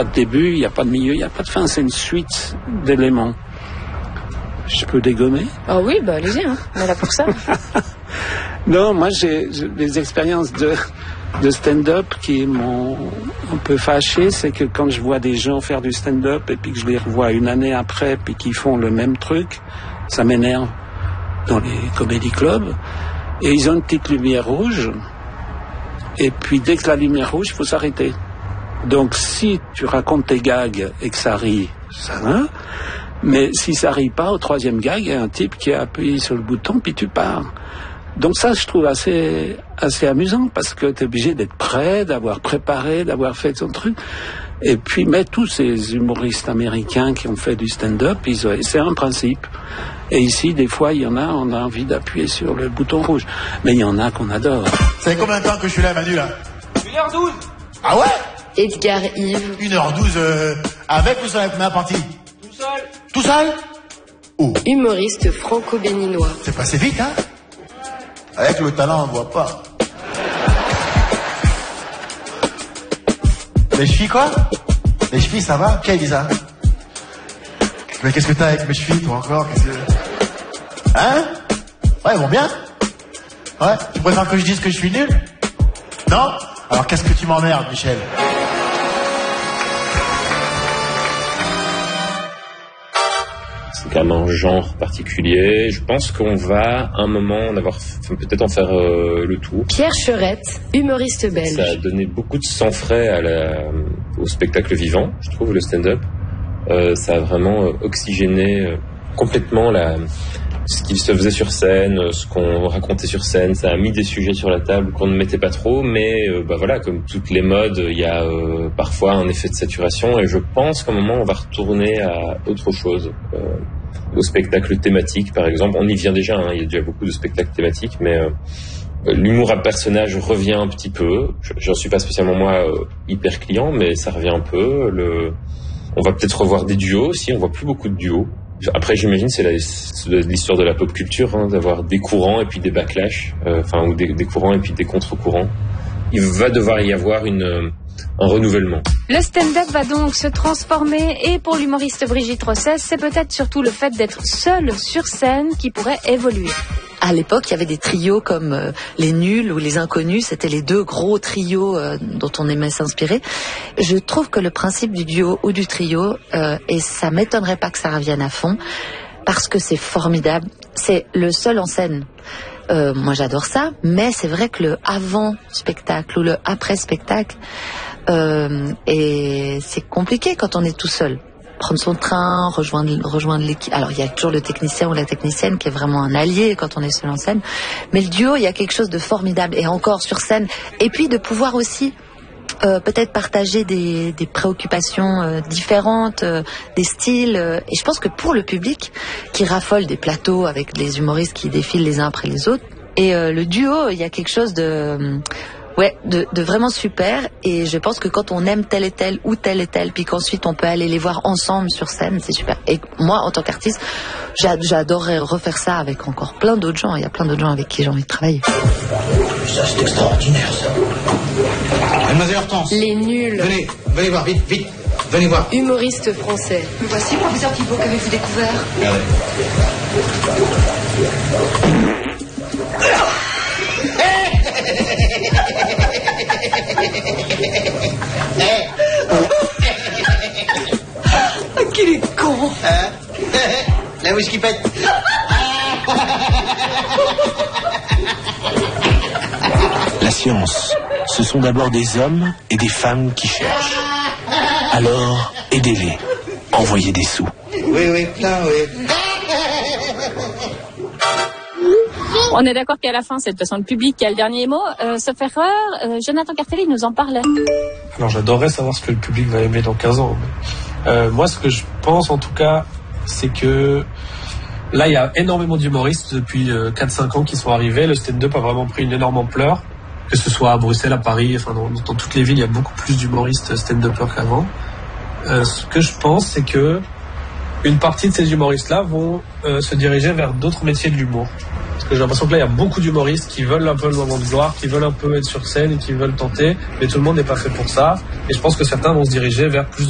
pas de début, il n'y a pas de milieu, il n'y a pas de fin. C'est une suite d'éléments. Je peux dégommer? Ah oui, bah allez-y, hein. On est là pour ça. Non, moi j'ai des expériences de stand-up qui m'ont un peu fâché. C'est que quand je vois des gens faire du stand-up et puis que je les revois une année après puis qu'ils font le même truc, ça m'énerve dans les comédie clubs. Et ils ont une petite lumière rouge. Et puis dès que la lumière rouge, il faut s'arrêter. Donc si tu racontes tes gags et que ça rit, ça va. Mais si ça rit pas, au troisième gag, il y a un type qui a appuyé sur le bouton puis tu pars. Donc ça, je trouve assez amusant parce que tu es obligé d'être prêt, d'avoir préparé, d'avoir fait son truc. Et puis, mais tous ces humoristes américains qui ont fait du stand-up, c'est un principe. Et ici, des fois, il y en a, on a envie d'appuyer sur le bouton rouge. Mais il y en a qu'on adore. Ça fait combien de temps que je suis là, Manu, là? 1h12. Ah ouais? Edgar Yves. 1h12, avec ou sans la première partie? Tout seul. Tout seul? Oh. Humoriste franco-béninois. C'est passé vite, hein? Avec le talent, on voit pas. Les chevilles, quoi? Les chevilles, ça va? Qui a dit ça? Mais qu'est-ce que t'as avec mes chevilles, toi, encore? Hein? Ouais, elles vont bien? Ouais? Tu préfères que je dise que je suis nul? Non? Alors qu'est-ce que tu m'emmerdes, Michel? C'est quand même un genre particulier. Je pense qu'on va, à un moment, peut-être en faire le tour. Pierre Cherette, humoriste belge. Ça a donné beaucoup de sang frais au spectacle vivant, je trouve, le stand-up. Ça a vraiment oxygéné complètement ce qu'il se faisait sur scène, ce qu'on racontait sur scène. Ça a mis des sujets sur la table qu'on ne mettait pas trop, mais voilà, comme toutes les modes, il y a parfois un effet de saturation, et je pense qu'à un moment on va retourner à autre chose, au spectacle thématique par exemple. On y vient déjà, hein, il y a déjà beaucoup de spectacles thématiques, mais l'humour à personnage revient un petit peu. J'en suis pas spécialement moi hyper client, mais ça revient un peu. On va peut-être revoir des duos aussi, on voit plus beaucoup de duos. Après, j'imagine, c'est l'histoire de la pop culture, hein, d'avoir des courants et puis des backlash, ou des courants et puis des contre-courants. Il va devoir y avoir un renouvellement. Le stand-up va donc se transformer, et pour l'humoriste Brigitte Rossès, c'est peut-être surtout le fait d'être seul sur scène qui pourrait évoluer. À l'époque, il y avait des trios comme les Nuls ou les Inconnus. C'était les deux gros trios dont on aimait s'inspirer. Je trouve que le principe du duo ou du trio, et ça m'étonnerait pas que ça revienne à fond, parce que c'est formidable. C'est le seul en scène. Moi, j'adore ça, mais c'est vrai que le avant-spectacle ou le après-spectacle, et c'est compliqué quand on est tout seul. Prendre son train, rejoindre l'équipe. Alors il y a toujours le technicien ou la technicienne qui est vraiment un allié quand on est seul en scène. Mais le duo, il y a quelque chose de formidable, et encore sur scène. Et puis de pouvoir aussi peut-être partager des préoccupations différentes, des styles. Et je pense que pour le public qui raffole des plateaux avec les humoristes qui défilent les uns après les autres, et le duo, il y a quelque chose de vraiment super. Et je pense que quand on aime tel et tel ou tel et tel, puis qu'ensuite on peut aller les voir ensemble sur scène, c'est super. Et moi, en tant qu'artiste, j'adorerais refaire ça avec encore plein d'autres gens. Il y a plein d'autres gens avec qui j'ai envie de travailler. Ça, c'est extraordinaire, ça. Mademoiselle Hortense. Les Nuls. Venez voir, vite, venez voir. Humoriste français. Me voici, professeur Thibault, qu'avez-vous découvert? Regardez. Qu'il est con. La mouche qui pète. La science, ce sont d'abord des hommes et des femmes qui cherchent. Alors, aidez-les. Envoyez des sous. Oui, plein, oui. On est d'accord qu'à la fin, c'est de toute façon le public qui a le dernier mot. Sauf erreur, Jonathan Cartelli nous en parlait. Alors j'adorerais savoir ce que le public va aimer dans 15 ans. Moi, ce que je pense en tout cas, c'est que là, il y a énormément d'humoristes depuis 4-5 ans qui sont arrivés. Le stand-up a vraiment pris une énorme ampleur, que ce soit à Bruxelles, à Paris, enfin dans toutes les villes, il y a beaucoup plus d'humoristes stand-uppers qu'avant. Ce que je pense, c'est que une partie de ces humoristes-là vont se diriger vers d'autres métiers de l'humour. Parce que j'ai l'impression que là, il y a beaucoup d'humoristes qui veulent un peu le moment de gloire, qui veulent un peu être sur scène et qui veulent tenter, mais tout le monde n'est pas fait pour ça. Et je pense que certains vont se diriger vers plus